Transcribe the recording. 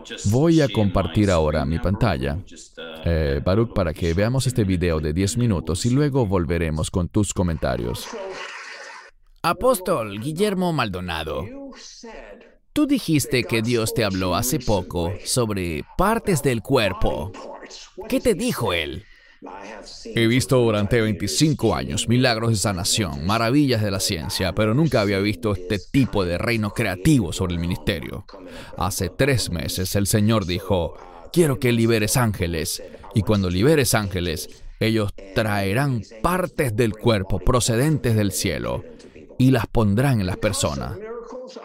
Voy a compartir ahora mi pantalla, Baruch, para que veamos este video de 10 minutos y luego volveremos con tus comentarios. Apóstol Guillermo Maldonado, tú dijiste que Dios te habló hace poco sobre partes del cuerpo. ¿Qué te dijo Él? He visto durante 25 años milagros de sanación, maravillas de la ciencia, pero nunca había visto este tipo de reino creativo sobre el ministerio. Hace 3 meses el Señor dijo, quiero que liberes ángeles, y cuando liberes ángeles, ellos traerán partes del cuerpo procedentes del cielo y las pondrán en las personas.